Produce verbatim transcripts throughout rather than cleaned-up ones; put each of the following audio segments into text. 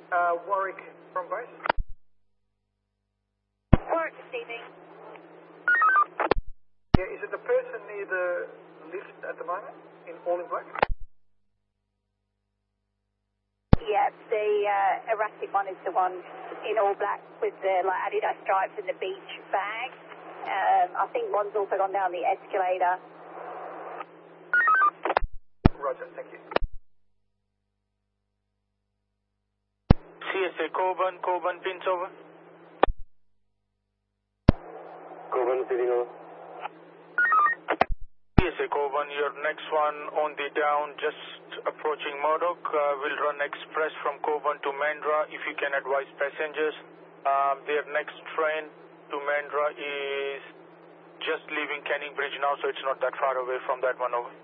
Uh, Warwick from base. Warwick receiving. Yeah, is it the person near the lift at the moment, in all in black? Yeah, the uh, erratic one is the one in all black with the like Adidas stripes and the beach bag. Um, I think one's also gone down the escalator. Roger, thank you. C S A Coburn, Coburn, pins over. Coburn, sitting over. C S A Coburn, your next one on the down, just approaching Murdoch. Uh, will run express from Coburn to Mandra. If you can advise passengers, um, their next train to Mandra is just leaving Canning Bridge now, so it's not that far away from that one over.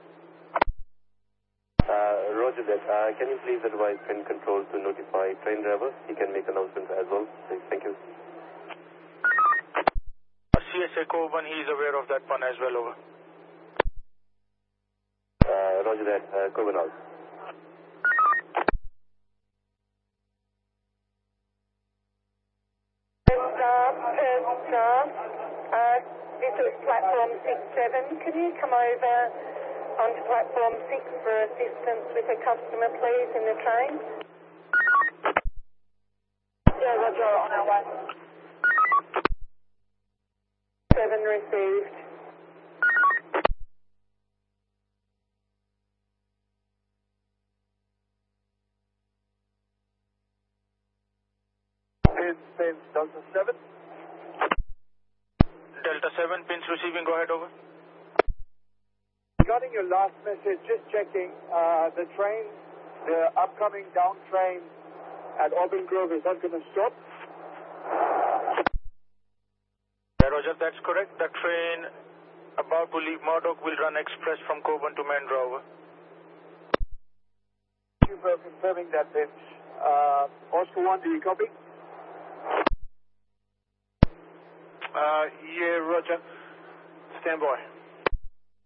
Uh, roger that. Uh, can you please advise train control to notify train driver? He can make announcements as well. Thank you. C S A Coburn, he is aware of that one as well over. Uh, roger that. Uh, Coburn out. First stop, first stop. Uh, this is platform six seven. Can you come over onto platform six for assistance with a customer, please, in the train? Yeah, roger, on our way. Seven received. Pins, pins, Delta seven. Delta seven, pins receiving, go ahead over. Regarding your last message, just checking, uh, the train, the upcoming down train at Auburn Grove, is that going to stop? Yeah, Roger, that's correct. The train about to leave Murdoch will run express from Coburn to Mandra over. Thank you for confirming that, Vince. Uh, Oscar one, do you copy? Uh, yeah, Roger. Stand by.